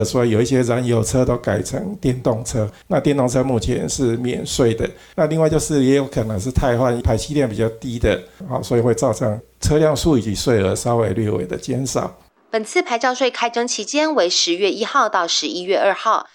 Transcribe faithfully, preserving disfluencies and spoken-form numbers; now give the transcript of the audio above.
所以有一些燃油车都改成电动车，那电动车目前是免税的。那另外就是也有可能是汰换排气量比较低的，所以会造成车辆数以及税额稍微略微的减少。 本次牌照税开征期间为十月一号到十一月二号，